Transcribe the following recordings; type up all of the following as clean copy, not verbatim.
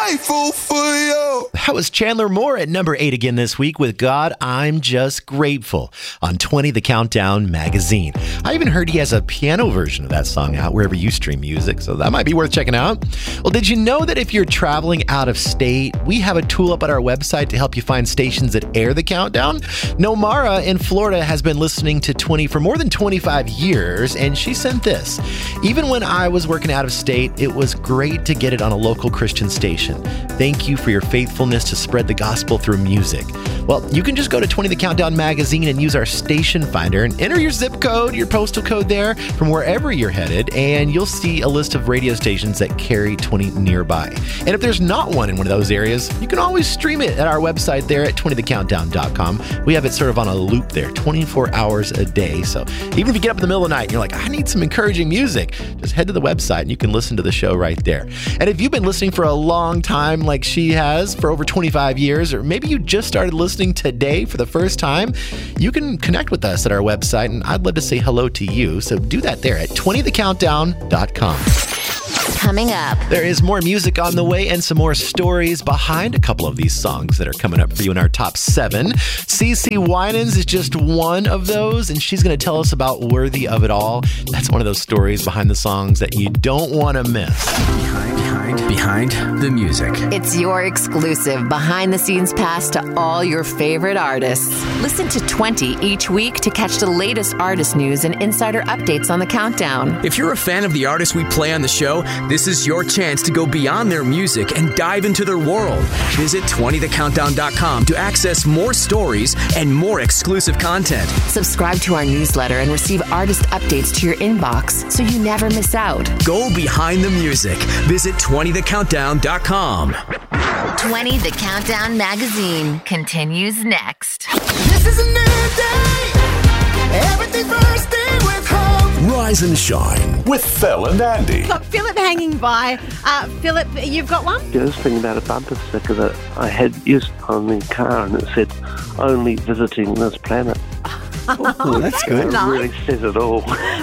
grateful for you. That was Chandler Moore at number 8 again this week with God, I'm Just Grateful on 20 The Countdown magazine. I even heard he has a piano version of that song out wherever you stream music, so that might be worth checking out. Well, did you know that if you're traveling out of state, we have a tool up at our website to help you find stations that air the countdown? Nomara in Florida has been listening to 20 for more than 25 years, and she sent this. Even when I was working out of state, it was great to get it on a local Christian station. Thank you for your faithfulness to spread the gospel through music. Well, you can just go to 20 The Countdown magazine and use our station finder and enter your zip code, your postal code there from wherever you're headed, and you'll see a list of radio stations that carry 20 nearby. And if there's not one in one of those areas, you can always stream it at our website there at 20thecountdown.com. We have it sort of on a loop there, 24 hours a day. So even if you get up in the middle of the night and you're like, I need some encouraging music, just head to the website and you can listen to the show right there. And if you've been listening for a long time like she has, for over 25 years, or maybe you just started listening today for the first time, you can connect with us at our website, and I'd love to say hello to you. So do that there at 20thecountdown.com. Coming up, there is more music on the way and some more stories behind a couple of these songs that are coming up for you in our top 7. CeCe Winans is just one of those, and she's going to tell us about Worthy of It All. That's one of those stories behind the songs that you don't want to miss. Behind the music. It's your exclusive behind-the-scenes pass to all your favorite artists. Listen to 20 each week to catch the latest artist news and insider updates on the countdown. If you're a fan of the artists we play on the show, this is your chance to go beyond their music and dive into their world. Visit 20thecountdown.com to access more stories and more exclusive content. Subscribe to our newsletter and receive artist updates to your inbox so you never miss out. Go behind the music. Visit 20thecountdown.com. 20 The Countdown magazine continues next. This is a new day. Everything's bursting with hope. Rise and shine with Phil and Andy. Got Philip hanging by. Philip, you've got one? I was thinking about a bumper sticker that I had used on the car, and it said, "Only visiting this planet." Oh, that's good. It really says it all.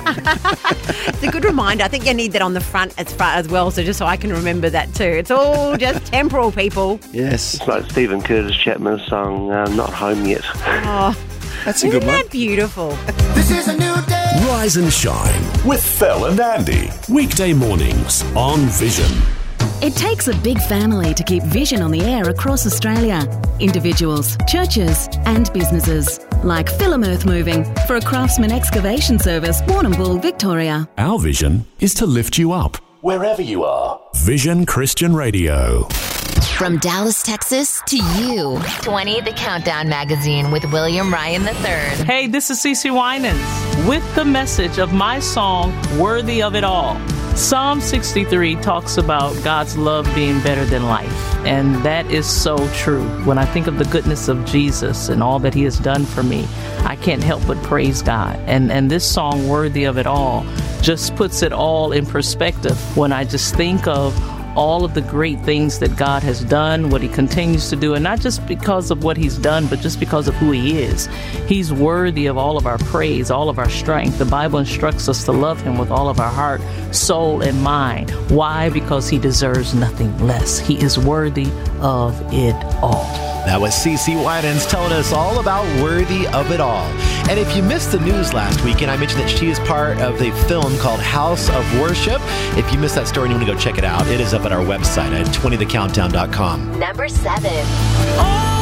It's a good reminder. I think you need that on the front as well, so just so I can remember that too. It's all just temporal, people. Yes. It's like Stephen Curtis Chapman's song, Not Home Yet. Oh, that's a good one. Isn't that beautiful? This is a new day. Rise and shine with Phil and Andy. Weekday mornings on Vision. It takes a big family to keep Vision on the air across Australia. Individuals, churches and businesses. Like Philum Earth Moving for a Craftsman Excavation Service, Warrnambool, Victoria. Our vision is to lift you up wherever you are. Vision Christian Radio. From Dallas, Texas to you. 20 The Countdown magazine with William Ryan III. Hey, this is CeCe Winans with the message of my song, Worthy of It All. Psalm 63 talks about God's love being better than life, and that is so true. When I think of the goodness of Jesus and all that he has done for me, I can't help but praise God. And this song, Worthy of It All, just puts it all in perspective when I just think of all of the great things that God has done, what he continues to do, and not just because of what he's done, but just because of who he is. He's worthy of all of our praise, all of our strength. The Bible instructs us to love him with all of our heart, soul, and mind. Why? Because he deserves nothing less. He is worthy of it all. That was CeCe Winans telling us all about Worthy of It All. And if you missed the news last weekend, I mentioned that she is part of a film called House of Worship. If you missed that story and you want to go check it out, it is up at our website at 20thecountdown.com. Number 7. Oh!